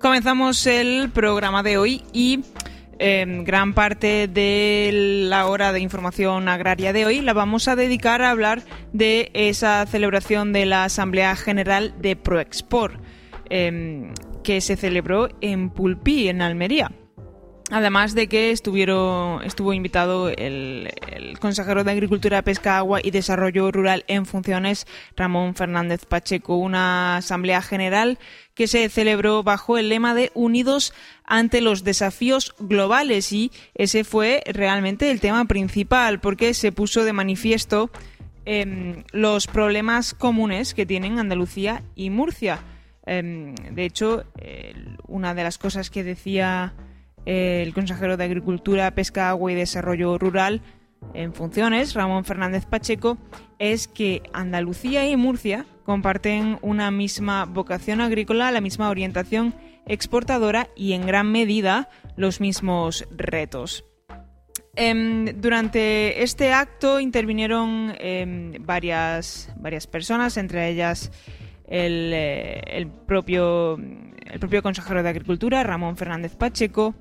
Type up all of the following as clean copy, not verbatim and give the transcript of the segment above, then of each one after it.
Comenzamos el programa de hoy y gran parte de la hora de información agraria de hoy la vamos a dedicar a hablar de esa celebración de la Asamblea General de Proexport que se celebró en Pulpí, en Almería. Además de que estuvo invitado el consejero de Agricultura, Pesca, Agua y Desarrollo Rural en funciones, Ramón Fernández Pacheco, una asamblea general que se celebró bajo el lema de Unidos ante los desafíos globales, y ese fue realmente el tema principal porque se puso de manifiesto los problemas comunes que tienen Andalucía y Murcia. De hecho, una de las cosas que decía el consejero de Agricultura, Pesca, Agua y Desarrollo Rural en funciones, Ramón Fernández Pacheco, es que Andalucía y Murcia comparten una misma vocación agrícola, la misma orientación exportadora y en gran medida los mismos retos. Durante este acto intervinieron varias personas, entre ellas el propio consejero de Agricultura, Ramón Fernández Pacheco,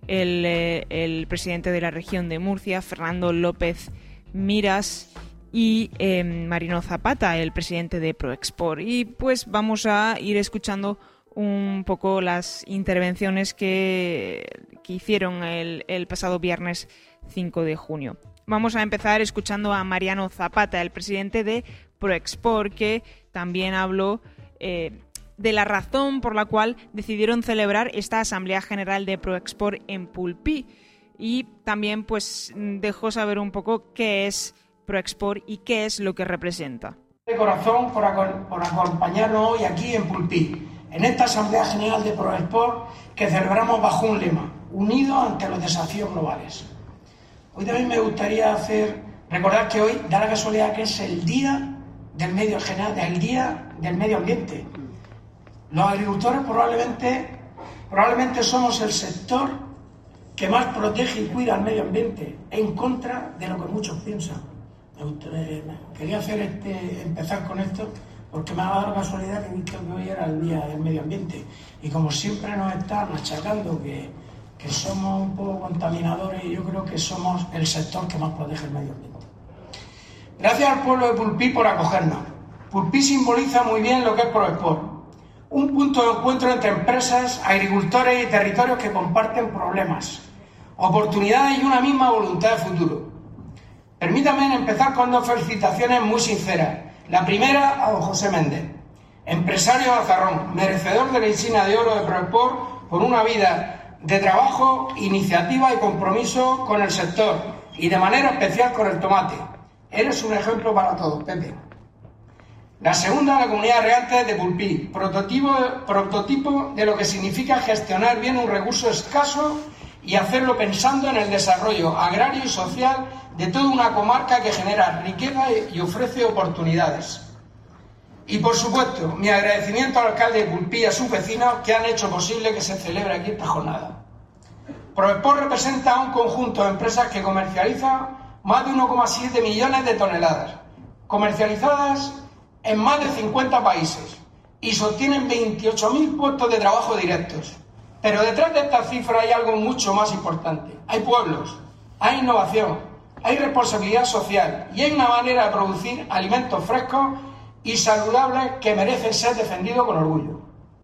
el presidente de la región de Murcia, Fernando López Miras, y Marino Zapata, el presidente de Proexport. Y pues vamos a ir escuchando un poco las intervenciones que hicieron el pasado viernes 5 de junio. Vamos a empezar escuchando a Mariano Zapata, el presidente de Proexport, que también habló de la razón por la cual decidieron celebrar esta Asamblea General de Proexport en Pulpí, y también pues dejó saber un poco qué es Proexport y qué es lo que representa. De corazón por acompañarnos hoy aquí en Pulpí, en esta Asamblea General de Proexport que celebramos bajo un lema: unidos ante los desafíos globales. Hoy también me gustaría recordar que hoy da la casualidad que es el Día del Medio General, el Día del Medio Ambiente. Los agricultores probablemente somos el sector que más protege y cuida el medio ambiente, en contra de lo que muchos piensan. Quería empezar con esto porque me ha dado la casualidad que he visto que hoy era el Día del Medio Ambiente, y como siempre nos están achacando que somos un poco contaminadores, y yo creo que somos el sector que más protege el medio ambiente. Gracias al pueblo de Pulpí por acogernos. Pulpí simboliza muy bien lo que es Proexport: un punto de encuentro entre empresas, agricultores y territorios que comparten problemas, oportunidades y una misma voluntad de futuro. Permítanme empezar con dos felicitaciones muy sinceras. La primera a don José Méndez, empresario de Azarrón, merecedor de la insignia de oro de Proexport por una vida de trabajo, iniciativa y compromiso con el sector, y de manera especial con el tomate. Eres un ejemplo para todos, Pepe. La segunda, la comunidad de regantes de Pulpí, prototipo de lo que significa gestionar bien un recurso escaso y hacerlo pensando en el desarrollo agrario y social de toda una comarca que genera riqueza y ofrece oportunidades. Y por supuesto, mi agradecimiento al alcalde de Pulpí y a sus vecinos que han hecho posible que se celebre aquí esta jornada. Proexport representa a un conjunto de empresas que comercializan más de 1,7 millones de toneladas, comercializadas en más de 50 países, y sostienen 28.000 puestos de trabajo directos. Pero detrás de esta cifra hay algo mucho más importante. Hay pueblos, hay innovación, hay responsabilidad social y hay una manera de producir alimentos frescos y saludables que merecen ser defendidos con orgullo.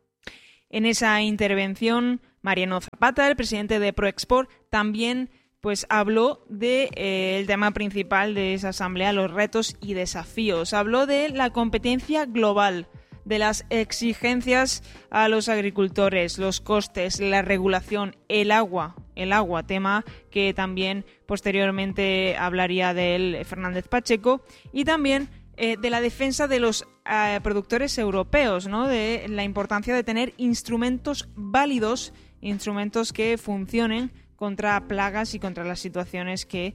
En esa intervención, Mariano Zapata, el presidente de Proexport, también pues habló del tema principal de esa asamblea, los retos y desafíos. Habló de la competencia global, de las exigencias a los agricultores, los costes, la regulación, el agua, tema que también posteriormente hablaría de él Fernández Pacheco, y también de la defensa de los productores europeos, ¿no? De la importancia de tener instrumentos válidos, instrumentos que funcionen contra plagas y contra las situaciones que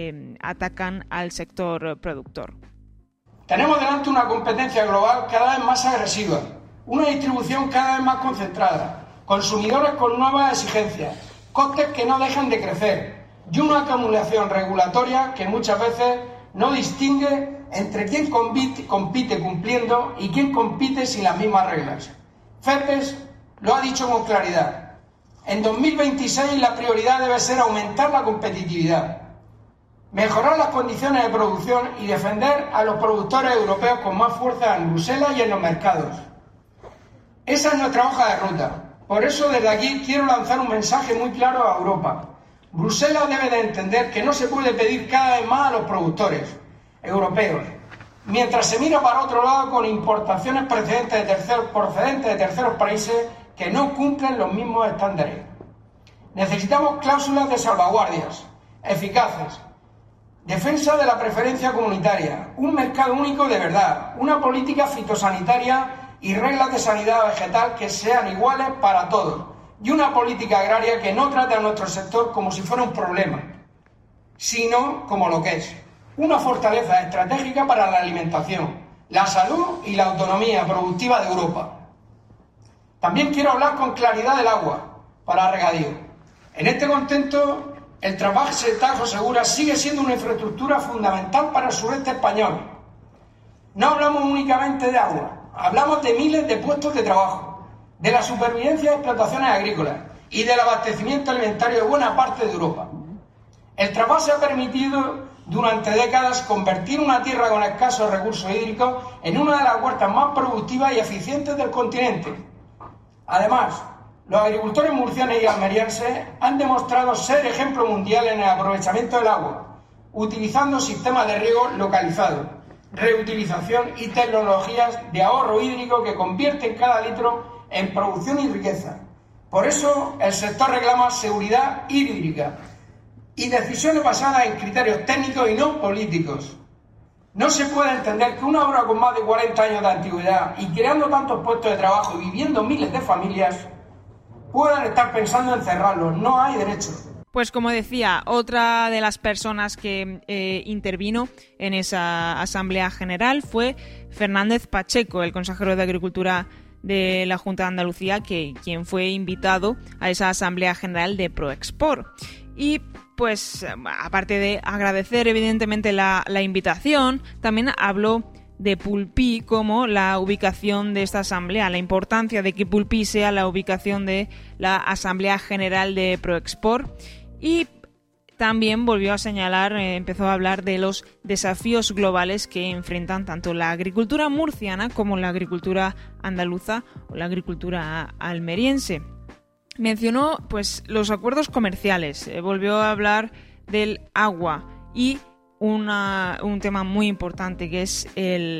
atacan al sector productor. Tenemos delante una competencia global cada vez más agresiva, una distribución cada vez más concentrada, consumidores con nuevas exigencias, costes que no dejan de crecer y una acumulación regulatoria que muchas veces no distingue entre quién compite cumpliendo y quién compite sin las mismas reglas. FEPES, lo ha dicho con claridad. En 2026 la prioridad debe ser aumentar la competitividad, mejorar las condiciones de producción y defender a los productores europeos con más fuerza en Bruselas y en los mercados. Esa es nuestra hoja de ruta. Por eso desde aquí quiero lanzar un mensaje muy claro a Europa. Bruselas debe de entender que no se puede pedir cada vez más a los productores europeos, mientras se mira para otro lado con importaciones procedentes de terceros países que no cumplen los mismos estándares. Necesitamos cláusulas de salvaguardias eficaces, defensa de la preferencia comunitaria, un mercado único de verdad, una política fitosanitaria y reglas de sanidad vegetal que sean iguales para todos, y una política agraria que no trate a nuestro sector como si fuera un problema, sino como lo que es, una fortaleza estratégica para la alimentación, la salud y la autonomía productiva de Europa. También quiero hablar con claridad del agua para regadío. En este contexto, el trasvase Tajo Segura sigue siendo una infraestructura fundamental para el sureste español. No hablamos únicamente de agua, hablamos de miles de puestos de trabajo, de la supervivencia de explotaciones agrícolas y del abastecimiento alimentario de buena parte de Europa. El trasvase ha permitido durante décadas convertir una tierra con escasos recursos hídricos en una de las huertas más productivas y eficientes del continente. Además, los agricultores murcianos y almerienses han demostrado ser ejemplo mundial en el aprovechamiento del agua, utilizando sistemas de riego localizados, reutilización y tecnologías de ahorro hídrico que convierten cada litro en producción y riqueza. Por eso el sector reclama seguridad hídrica y decisiones basadas en criterios técnicos y no políticos. No se puede entender que una obra con más de 40 años de antigüedad y creando tantos puestos de trabajo y viviendo miles de familias puedan estar pensando en cerrarlos. No hay derecho. Pues como decía, otra de las personas que intervino en esa Asamblea General fue Fernández Pacheco, el consejero de Agricultura de la Junta de Andalucía, quien fue invitado a esa Asamblea General de Proexport. Y pues aparte de agradecer evidentemente la invitación, también habló de Pulpí como la ubicación de esta asamblea, la importancia de que Pulpí sea la ubicación de la Asamblea General de Proexport, y también volvió a señalar, empezó a hablar de los desafíos globales que enfrentan tanto la agricultura murciana como la agricultura andaluza o la agricultura almeriense. Mencionó pues los acuerdos comerciales, volvió a hablar del agua y un tema muy importante que es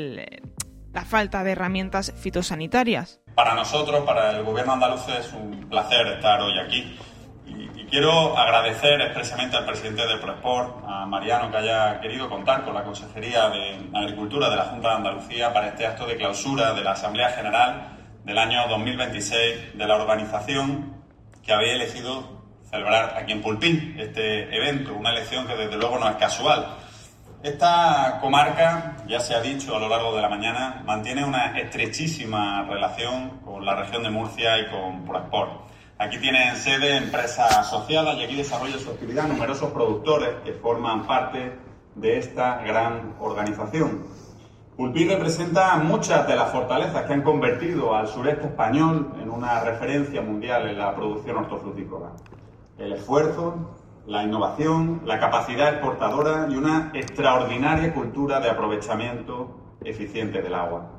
la falta de herramientas fitosanitarias. Para nosotros, para el Gobierno andaluz, es un placer estar hoy aquí y quiero agradecer expresamente al presidente de Proexport, a Mariano, que haya querido contar con la Consejería de Agricultura de la Junta de Andalucía para este acto de clausura de la Asamblea General del año 2026 de la organización que había elegido celebrar aquí en Pulpí este evento, una elección que desde luego no es casual. Esta comarca, ya se ha dicho a lo largo de la mañana, mantiene una estrechísima relación con la región de Murcia y con Proexport. Aquí tienen sede empresas asociadas y aquí desarrollan su actividad numerosos productores que forman parte de esta gran organización. Pulpí representa muchas de las fortalezas que han convertido al sureste español en una referencia mundial en la producción hortofrutícola. El esfuerzo, la innovación, la capacidad exportadora y una extraordinaria cultura de aprovechamiento eficiente del agua.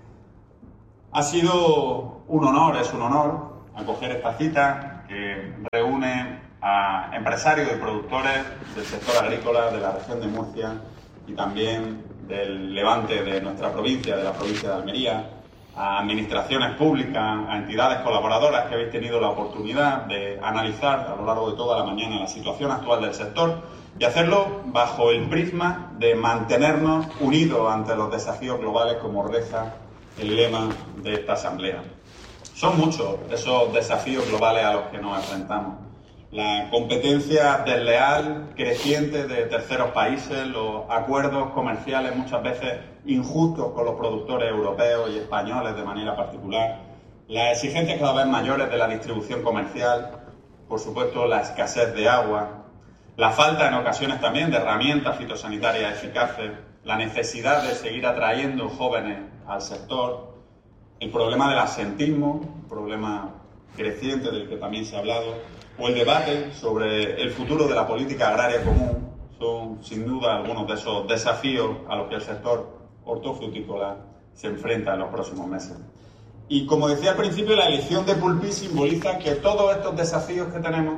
Ha sido un honor, es un honor, acoger esta cita que reúne a empresarios y productores del sector agrícola de la región de Murcia y también del levante de nuestra provincia, de la provincia de Almería, a administraciones públicas, a entidades colaboradoras que habéis tenido la oportunidad de analizar a lo largo de toda la mañana la situación actual del sector y hacerlo bajo el prisma de mantenernos unidos ante los desafíos globales, como reza el lema de esta asamblea. Son muchos esos desafíos globales a los que nos enfrentamos. La competencia desleal, creciente de terceros países, los acuerdos comerciales muchas veces injustos con los productores europeos y españoles de manera particular, las exigencias cada vez mayores de la distribución comercial, por supuesto la escasez de agua, la falta en ocasiones también de herramientas fitosanitarias eficaces, la necesidad de seguir atrayendo jóvenes al sector, el problema del absentismo, un problema creciente del que también se ha hablado, o el debate sobre el futuro de la política agraria común, son sin duda algunos de esos desafíos a los que el sector hortofrutícola se enfrenta en los próximos meses. Y como decía al principio, la elección de Pulpí simboliza que todos estos desafíos que tenemos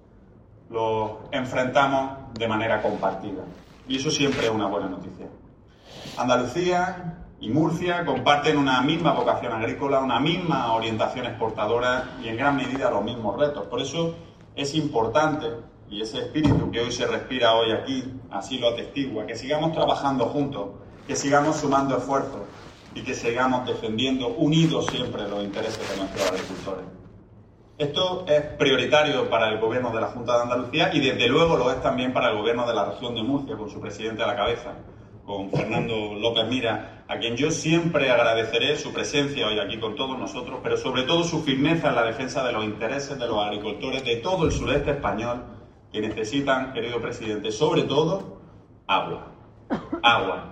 los enfrentamos de manera compartida. Y eso siempre es una buena noticia. Andalucía y Murcia comparten una misma vocación agrícola, una misma orientación exportadora y en gran medida los mismos retos. Por eso es importante, y ese espíritu que hoy se respira hoy aquí, así lo atestigua, que sigamos trabajando juntos, que sigamos sumando esfuerzos y que sigamos defendiendo unidos siempre los intereses de nuestros agricultores. Esto es prioritario para el Gobierno de la Junta de Andalucía y desde luego lo es también para el Gobierno de la Región de Murcia, con su presidente a la cabeza, con Fernando López Mira, a quien yo siempre agradeceré su presencia hoy aquí con todos nosotros, pero sobre todo su firmeza en la defensa de los intereses de los agricultores de todo el sureste español, que necesitan, querido presidente, sobre todo, agua. Agua.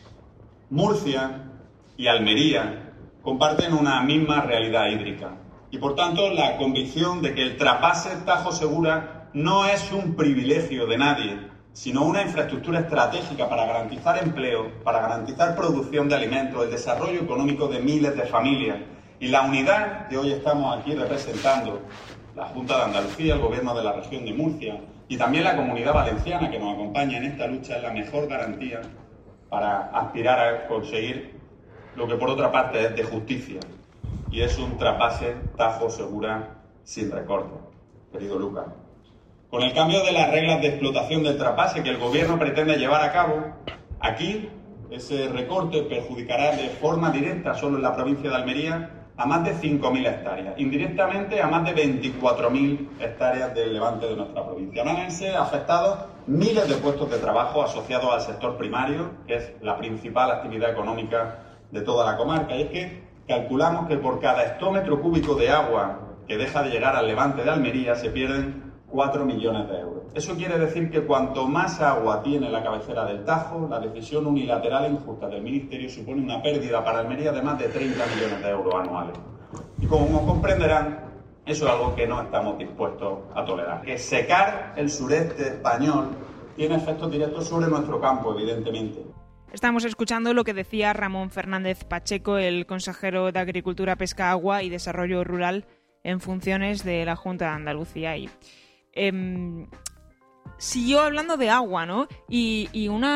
Murcia y Almería comparten una misma realidad hídrica y, por tanto, la convicción de que el trasvase Tajo-Segura no es un privilegio de nadie, sino una infraestructura estratégica para garantizar empleo, para garantizar producción de alimentos, el desarrollo económico de miles de familias y la unidad que hoy estamos aquí representando, la Junta de Andalucía, el Gobierno de la Región de Murcia y también la Comunidad Valenciana que nos acompaña en esta lucha, es la mejor garantía para aspirar a conseguir lo que por otra parte es de justicia, y es un trasvase Tajo-Segura sin recorte, querido Lucas. Con el cambio de las reglas de explotación del trasvase que el Gobierno pretende llevar a cabo, aquí ese recorte perjudicará de forma directa solo en la provincia de Almería a más de 5.000 hectáreas, indirectamente a más de 24.000 hectáreas del levante de nuestra provincia. Van a verse afectados miles de puestos de trabajo asociados al sector primario, que es la principal actividad económica de toda la comarca. Y es que calculamos que por cada hectómetro cúbico de agua que deja de llegar al levante de Almería se pierden 4 millones de euros. Eso quiere decir que cuanto más agua tiene la cabecera del Tajo, la decisión unilateral e injusta del Ministerio supone una pérdida para Almería de más de 30 millones de euros anuales. Y como comprenderán, eso es algo que no estamos dispuestos a tolerar. Que secar el sureste español tiene efectos directos sobre nuestro campo, evidentemente. Estamos escuchando lo que decía Ramón Fernández Pacheco, el consejero de Agricultura, Pesca, Agua y Desarrollo Rural en funciones de la Junta de Andalucía. Y siguió hablando de agua, ¿no? Y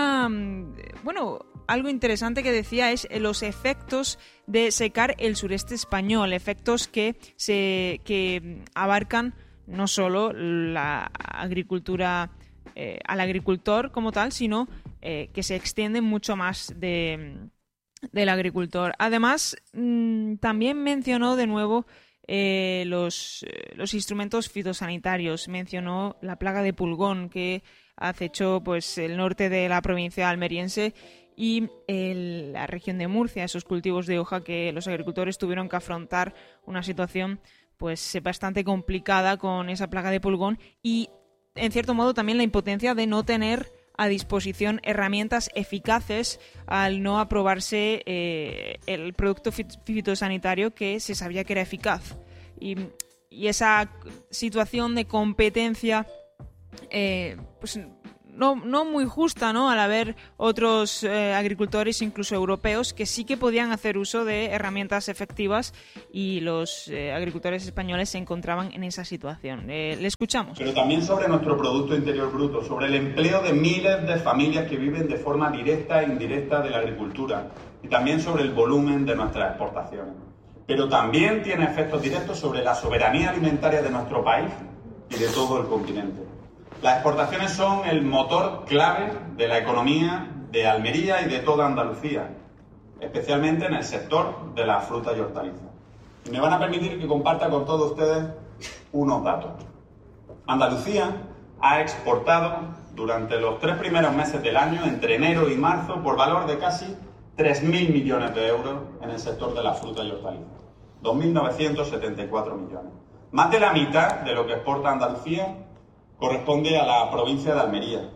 algo interesante que decía es los efectos de secar el sureste español, efectos que abarcan no solo la agricultura al agricultor como tal, sino que se extienden mucho más del agricultor. Además, también mencionó de nuevo los instrumentos fitosanitarios. Mencionó la plaga de pulgón que acechó pues el norte de la provincia almeriense y la región de Murcia, esos cultivos de hoja que los agricultores tuvieron que afrontar una situación pues bastante complicada con esa plaga de pulgón y en cierto modo también la impotencia de no tener a disposición herramientas eficaces al no aprobarse el producto fitosanitario que se sabía que era eficaz. Y esa situación de competencia pues no muy justa, ¿no? Al haber otros agricultores, incluso europeos, que sí que podían hacer uso de herramientas efectivas y los agricultores españoles se encontraban en esa situación. Le escuchamos. Pero también sobre nuestro Producto Interior Bruto, sobre el empleo de miles de familias que viven de forma directa e indirecta de la agricultura y también sobre el volumen de nuestras exportaciones. Pero también tiene efectos directos sobre la soberanía alimentaria de nuestro país y de todo el continente. Las exportaciones son el motor clave de la economía de Almería y de toda Andalucía, especialmente en el sector de la fruta y hortalizas. Y me van a permitir que comparta con todos ustedes unos datos. Andalucía ha exportado durante los 3 primeros meses del año, entre enero y marzo, por valor de casi 3.000 millones de euros en el sector de la fruta y hortalizas. 2.974 millones. Más de la mitad de lo que exporta Andalucía corresponde a la provincia de Almería,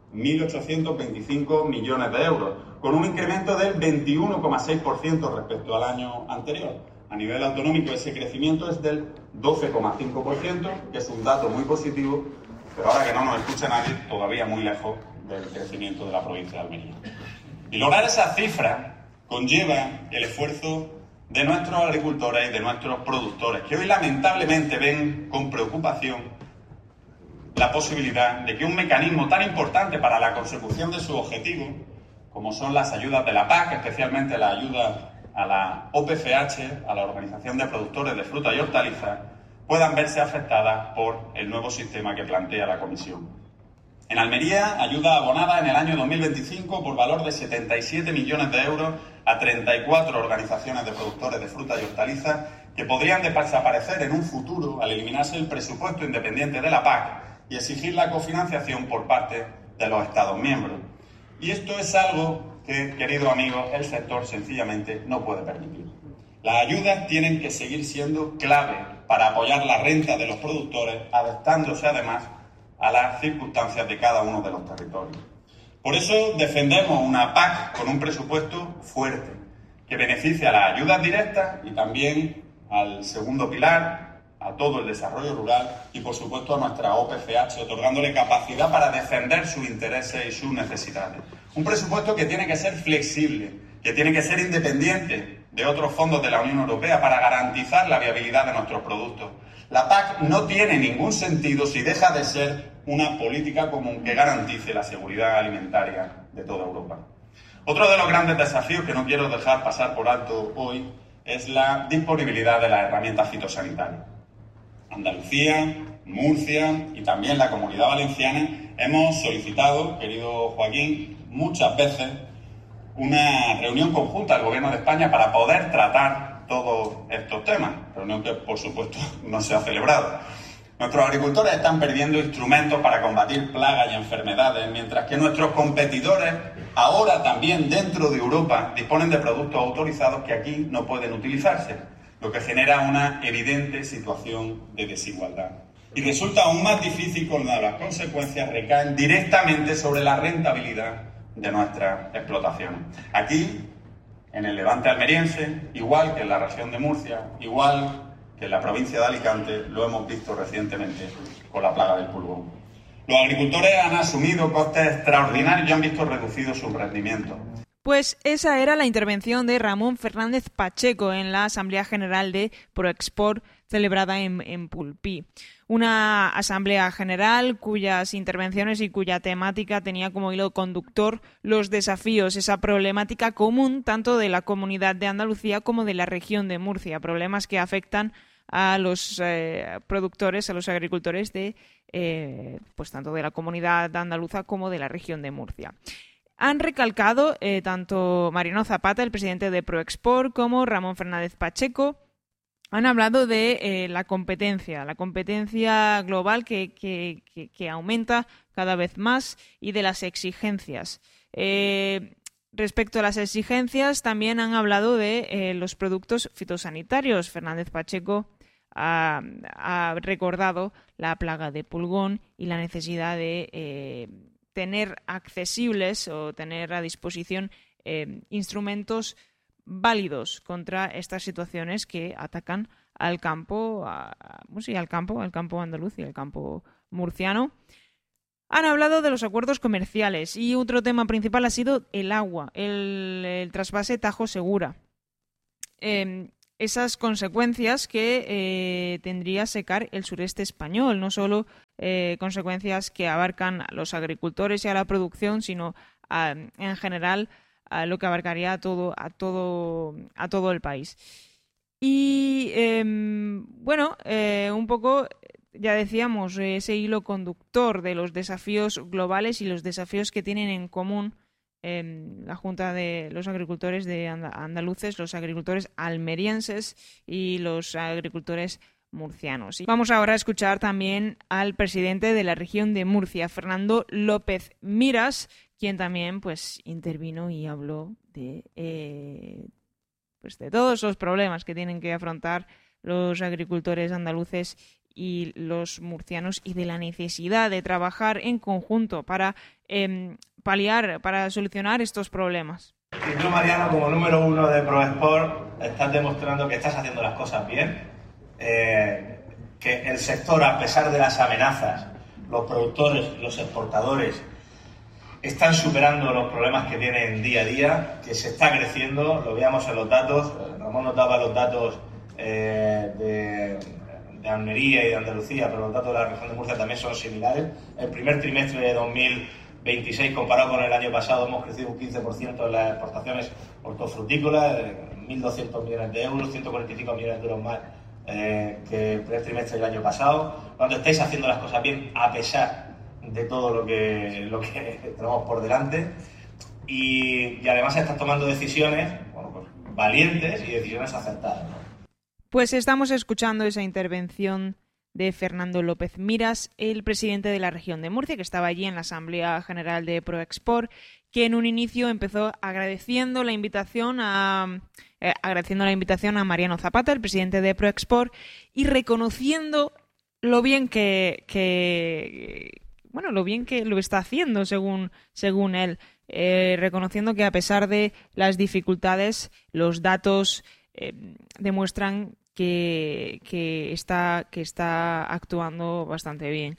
1.825 millones de euros, con un incremento del 21,6% respecto al año anterior. a nivel autonómico ese crecimiento es del 12,5%, que es un dato muy positivo, pero ahora que no nos escucha nadie, todavía muy lejos del crecimiento de la provincia de Almería. Y lograr esa cifra conlleva el esfuerzo de nuestros agricultores y de nuestros productores, que hoy lamentablemente ven con preocupación la posibilidad de que un mecanismo tan importante para la consecución de sus objetivos, como son las ayudas de la PAC, especialmente la ayuda a la OPCH, a la Organización de Productores de Fruta y Hortalizas, puedan verse afectadas por el nuevo sistema que plantea la Comisión. En Almería, ayuda abonada en el año 2025 por valor de 77 millones de euros a 34 organizaciones de productores de fruta y hortalizas que podrían desaparecer en un futuro al eliminarse el presupuesto independiente de la PAC y exigir la cofinanciación por parte de los Estados miembros. Y esto es algo que, queridos amigos, el sector sencillamente no puede permitir. Las ayudas tienen que seguir siendo clave para apoyar la renta de los productores, adaptándose además a las circunstancias de cada uno de los territorios. Por eso defendemos una PAC con un presupuesto fuerte, que beneficie a las ayudas directas y también al segundo pilar, a todo el desarrollo rural y, por supuesto, a nuestra OPCH, otorgándole capacidad para defender sus intereses y sus necesidades. Un presupuesto que tiene que ser flexible, que tiene que ser independiente de otros fondos de la Unión Europea para garantizar la viabilidad de nuestros productos. La PAC no tiene ningún sentido si deja de ser una política común que garantice la seguridad alimentaria de toda Europa. Otro de los grandes desafíos que no quiero dejar pasar por alto hoy es la disponibilidad de las herramientas fitosanitarias. Andalucía, Murcia y también la Comunidad Valenciana hemos solicitado, querido Joaquín, muchas veces una reunión conjunta al Gobierno de España para poder tratar todos estos temas, reunión que por supuesto no se ha celebrado. Nuestros agricultores están perdiendo instrumentos para combatir plagas y enfermedades, mientras que nuestros competidores, ahora también dentro de Europa, disponen de productos autorizados que aquí no pueden utilizarse, lo que genera una evidente situación de desigualdad. Y resulta aún más difícil cuando las consecuencias recaen directamente sobre la rentabilidad de nuestras explotaciones. Aquí, en el Levante almeriense, igual que en la región de Murcia, igual que en la provincia de Alicante, lo hemos visto recientemente con la plaga del pulgón. Los agricultores han asumido costes extraordinarios y han visto reducidos sus rendimientos. Pues esa era la intervención de Ramón Fernández Pacheco en la Asamblea General de Proexport celebrada en Pulpí. Una asamblea general cuyas intervenciones y cuya temática tenía como hilo conductor los desafíos, esa problemática común tanto de la Comunidad de Andalucía como de la región de Murcia, problemas que afectan a los productores, a los agricultores de pues tanto de la Comunidad Andaluza como de la región de Murcia. Han recalcado tanto Mariano Zapata, el presidente de Proexport, como Ramón Fernández Pacheco. Han hablado de la competencia global que aumenta cada vez más y de las exigencias. Respecto a las exigencias, también han hablado de los productos fitosanitarios. Fernández Pacheco ha recordado la plaga de pulgón y la necesidad de tener accesibles o tener a disposición instrumentos válidos contra estas situaciones que atacan al campo, al campo andaluz y al campo murciano. Han hablado de los acuerdos comerciales y otro tema principal ha sido el agua, el trasvase Tajo Segura. Esas consecuencias que tendría secar el sureste español, no solo consecuencias que abarcan a los agricultores y a la producción, sino en general a lo que abarcaría a todo el país. Y un poco ya decíamos ese hilo conductor de los desafíos globales y los desafíos que tienen en común la Junta de los Agricultores de Andaluces, los agricultores almerienses y los agricultores murcianos. Vamos ahora a escuchar también al presidente de la región de Murcia, Fernando López Miras, quien también pues intervino y habló de todos los problemas que tienen que afrontar los agricultores andaluces y los murcianos y de la necesidad de trabajar en conjunto para paliar, para solucionar estos problemas. Y tú, Mariano, como número 1 de Proexport, estás demostrando que estás haciendo las cosas bien, que el sector, a pesar de las amenazas, los productores, los exportadores, están superando los problemas que tienen día a día, que se está creciendo, lo veíamos en los datos. Ramón nos daba los datos de Almería y de Andalucía, pero los datos de la región de Murcia también son similares. El primer trimestre de 2026, comparado con el año pasado, hemos crecido un 15% en las exportaciones hortofrutícolas, 1.200 millones de euros, 145 millones de euros más que el primer trimestre del año pasado. Cuando estáis haciendo las cosas bien, a pesar de todo lo que tenemos por delante, y además estás tomando decisiones, bueno, pues, valientes y decisiones acertadas, ¿no? Pues estamos escuchando esa intervención de Fernando López Miras, el presidente de la región de Murcia, que estaba allí en la Asamblea General de Proexport, que en un inicio empezó agradeciendo la invitación a Mariano Zapata, el presidente de Proexport, y reconociendo lo bien que lo está haciendo según él, reconociendo que a pesar de las dificultades, los datos demuestran que está actuando bastante bien.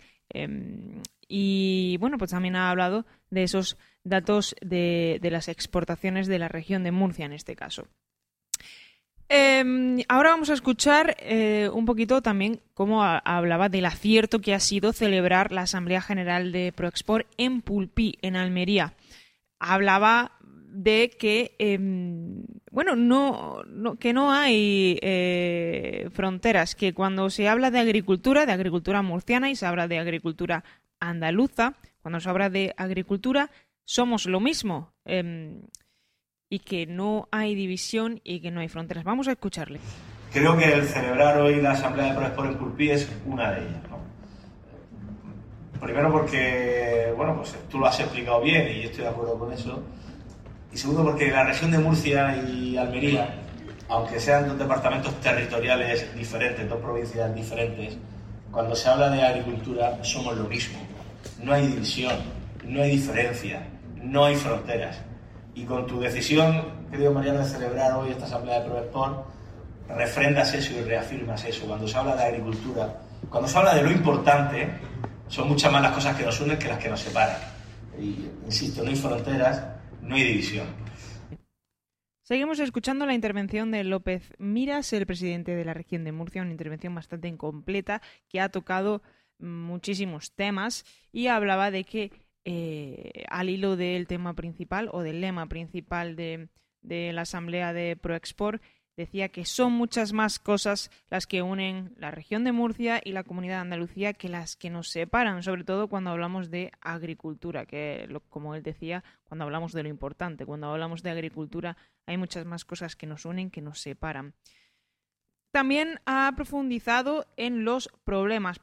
Y bueno, pues también ha hablado de esos datos de las exportaciones de la región de Murcia en este caso. Ahora vamos a escuchar un poquito también cómo hablaba del acierto que ha sido celebrar la Asamblea General de Proexport en Pulpí, en Almería. Hablaba de que que no hay fronteras, que cuando se habla de agricultura murciana, y se habla de agricultura andaluza, cuando se habla de agricultura somos lo mismo, y que no hay división y que no hay fronteras. Vamos a escucharle. Creo que el celebrar hoy la Asamblea de Proexport en Pulpí es una de ellas, ¿no? Primero porque, bueno, pues tú lo has explicado bien y yo estoy de acuerdo con eso. Y segundo porque la región de Murcia y Almería, aunque sean dos departamentos territoriales diferentes, dos provincias diferentes, cuando se habla de agricultura somos lo mismo. No hay división, no hay diferencia, no hay fronteras. Y con tu decisión, querido Mariano, de celebrar hoy esta Asamblea de Proexport, refrendas eso y reafirmas eso. Cuando se habla de agricultura, cuando se habla de lo importante, son muchas más las cosas que nos unen que las que nos separan. Y, insisto, no hay fronteras, no hay división. Seguimos escuchando la intervención de López Miras, el presidente de la región de Murcia, una intervención bastante incompleta que ha tocado muchísimos temas y hablaba de que al hilo del tema principal o del lema principal de la Asamblea de Proexport, decía que son muchas más cosas las que unen la región de Murcia y la Comunidad de Andalucía que las que nos separan, sobre todo cuando hablamos de agricultura, que como él decía, cuando hablamos de lo importante, cuando hablamos de agricultura hay muchas más cosas que nos unen que nos separan. También ha profundizado en los problemas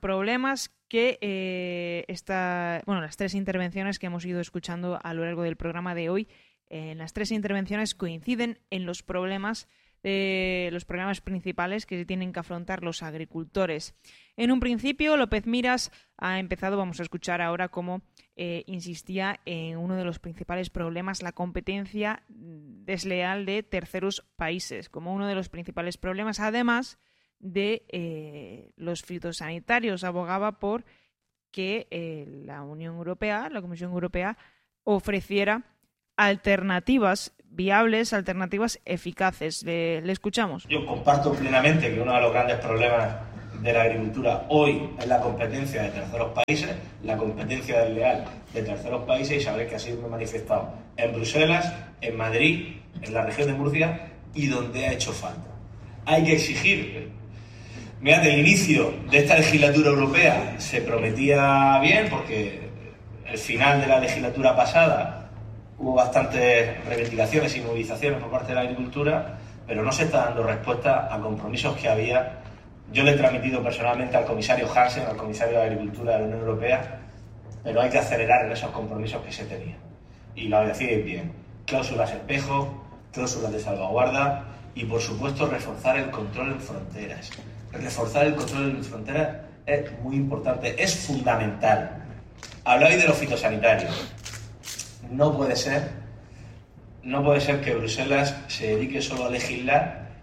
que las tres intervenciones que hemos ido escuchando a lo largo del programa de hoy, las tres intervenciones coinciden en los problemas principales que se tienen que afrontar los agricultores. En un principio, López Miras ha empezado, vamos a escuchar ahora cómo insistía en uno de los principales problemas, la competencia desleal de terceros países, como uno de los principales problemas, además de los fitosanitarios. Abogaba por que la Unión Europea, la Comisión Europea, ofreciera alternativas viables, alternativas eficaces. Le escuchamos. Yo comparto plenamente que uno de los grandes problemas de la agricultura hoy es la competencia de terceros países, la competencia desleal de terceros países, y sabréis que así me he manifestado en Bruselas, en Madrid, en la región de Murcia y donde ha hecho falta. Hay que exigir. Mira, del inicio de esta legislatura europea se prometía bien, porque el final de la legislatura pasada hubo bastantes reivindicaciones y movilizaciones por parte de la agricultura, pero no se está dando respuesta a compromisos que había. Yo le he transmitido personalmente al comisario Hansen, al comisario de Agricultura de la Unión Europea, pero hay que acelerar en esos compromisos que se tenían. Y lo decíais bien, cláusulas espejo, cláusulas de salvaguarda y, por supuesto, reforzar el control en fronteras. Reforzar el control en fronteras es muy importante, es fundamental. Hablabais de los fitosanitarios. No puede ser que Bruselas se dedique solo a legislar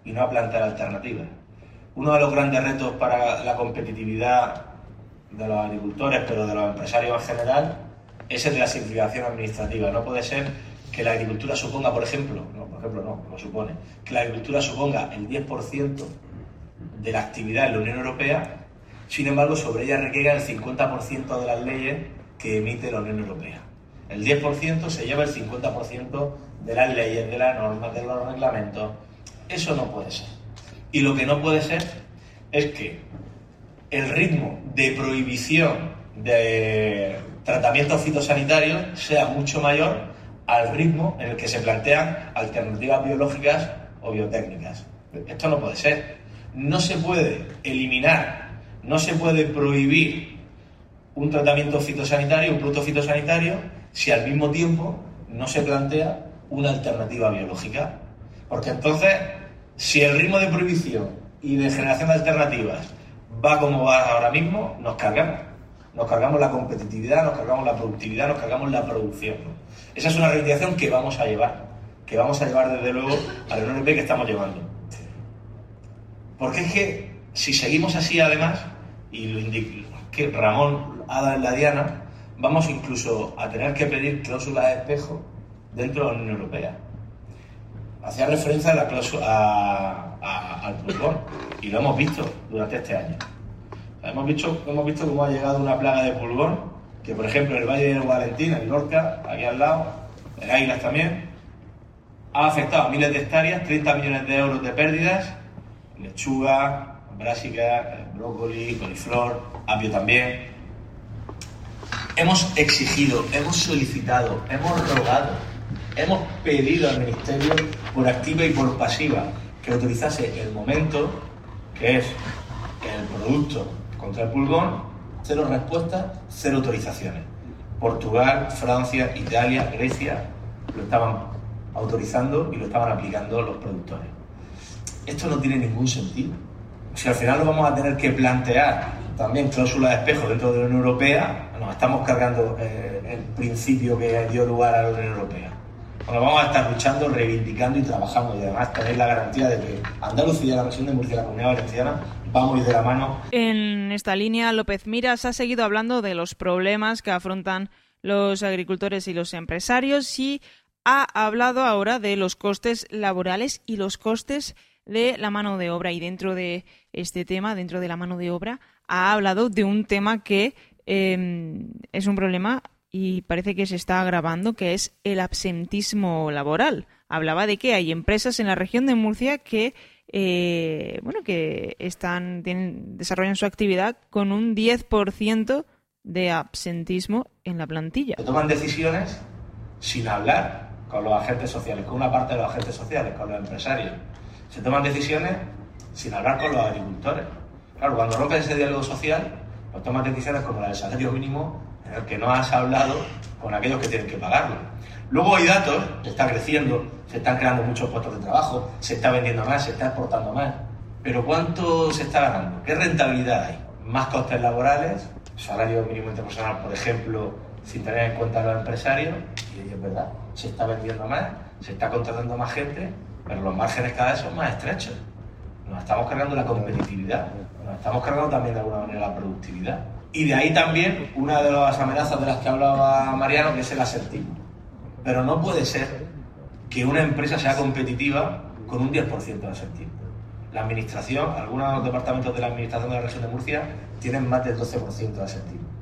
y no a plantear alternativas. Uno de los grandes retos para la competitividad de los agricultores, pero de los empresarios en general, es el de la simplificación administrativa. No puede ser que la agricultura suponga, lo supone, que la agricultura suponga el 10% de la actividad en la Unión Europea, sin embargo, sobre ella recaiga el 50% de las leyes que emite la Unión Europea. El 10% se lleva el 50% de las leyes, de las normas, de los reglamentos. Eso no puede ser. Y lo que no puede ser es que el ritmo de prohibición de tratamientos fitosanitarios sea mucho mayor al ritmo en el que se plantean alternativas biológicas o biotécnicas. Esto no puede ser. No se puede eliminar, no se puede prohibir un tratamiento fitosanitario, un producto fitosanitario, si al mismo tiempo no se plantea una alternativa biológica. Porque entonces, si el ritmo de prohibición y de generación de alternativas va como va ahora mismo, nos cargamos. Nos cargamos la competitividad, nos cargamos la productividad, nos cargamos la producción. Esa es una reivindicación que vamos a llevar desde luego a la Unión Europea, que estamos llevando. Porque es que si seguimos así, además, y lo que Ramón ha dado en la diana, vamos incluso a tener que pedir cláusulas de espejo dentro de la Unión Europea. Hacía referencia a la cláusula al pulgón, y lo hemos visto durante este año. Hemos visto cómo ha llegado una plaga de pulgón, que por ejemplo en el Valle del Valentín, en Lorca, aquí al lado, en Águilas también, ha afectado a miles de hectáreas, 30 millones de euros de pérdidas, lechuga, brásica, brócoli, coliflor, apio también. Hemos exigido, hemos solicitado, hemos rogado, hemos pedido al Ministerio por activa y por pasiva que autorizase el momento, que es el producto contra el pulgón, 0 respuestas, 0 autorizaciones. Portugal, Francia, Italia, Grecia lo estaban autorizando y lo estaban aplicando los productores. Esto no tiene ningún sentido. Si al final lo vamos a tener que plantear también cláusulas de espejo dentro de la Unión Europea, nos estamos cargando el principio que dio lugar a la Unión Europea. Bueno, vamos a estar luchando, reivindicando y trabajando, y además tener la garantía de que Andalucía, la región de Murcia y la Comunidad Valenciana vamos a ir de la mano. En esta línea, López Miras ha seguido hablando de los problemas que afrontan los agricultores y los empresarios y ha hablado ahora de los costes laborales y los costes de la mano de obra. Y dentro de este tema, dentro de la mano de obra, ha hablado de un tema que es un problema y parece que se está agravando, que es el absentismo laboral. Hablaba de que hay empresas en la región de Murcia que desarrollan su actividad con un 10% de absentismo en la plantilla. Se toman decisiones sin hablar con los agentes sociales, con una parte de los agentes sociales, con los empresarios. Se toman decisiones sin hablar con los agricultores. Claro, cuando rompen ese diálogo social, pues toman decisiones como la del salario mínimo, en el que no has hablado con aquellos que tienen que pagarlo. Luego hay datos, está creciendo, se están creando muchos puestos de trabajo, se está vendiendo más, se está exportando más. Pero ¿cuánto se está ganando? ¿Qué rentabilidad hay? Más costes laborales, salario mínimo interprofesional, por ejemplo, sin tener en cuenta a los empresarios, y es verdad, se está vendiendo más, se está contratando más gente, pero los márgenes cada vez son más estrechos. Nos estamos cargando la competitividad, nos estamos cargando también de alguna manera la productividad. Y de ahí también una de las amenazas de las que hablaba Mariano, que es el asertismo. Pero no puede ser que una empresa sea competitiva con un 10% de asertismo. La administración, algunos departamentos de la administración de la región de Murcia tienen más del 12% de asertismo.